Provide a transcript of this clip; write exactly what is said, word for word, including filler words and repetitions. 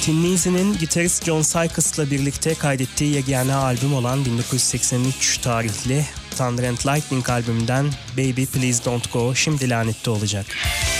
Tin Lizzy'nin gitarist John Sykes'la birlikte kaydettiği yegane albüm olan bin dokuz yüz seksen üç tarihli Thunder and Lightning albümünden Baby Please Don't Go şimdi lanette olacak.